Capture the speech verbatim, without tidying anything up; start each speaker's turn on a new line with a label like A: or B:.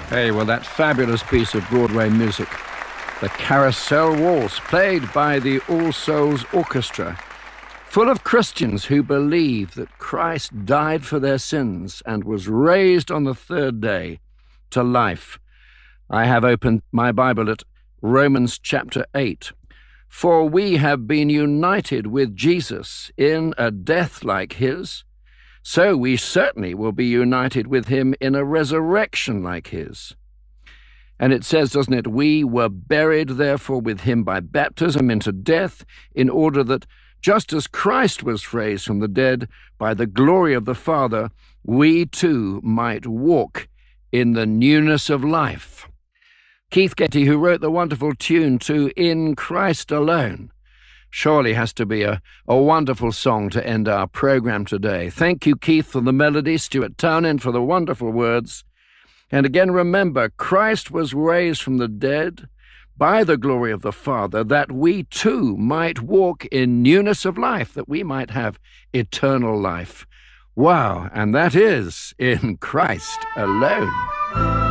A: Hey, well, that fabulous piece of Broadway music, the Carousel Waltz, played by the All Souls Orchestra, full of Christians who believe that Christ died for their sins and was raised on the third day to life. I have opened my Bible at Romans chapter eight. For we have been united with Jesus in a death like his, so we certainly will be united with him in a resurrection like his. And it says, doesn't it, we were buried therefore with him by baptism into death, in order that just as Christ was raised from the dead by the glory of the Father, we too might walk in the newness of life. Keith Getty, who wrote the wonderful tune to In Christ Alone, surely has to be a, a wonderful song to end our program today. Thank you, Keith, for the melody, Stuart Townend for the wonderful words. And again, remember, Christ was raised from the dead by the glory of the Father, that we too might walk in newness of life, that we might have eternal life. Wow, and that is in Christ alone.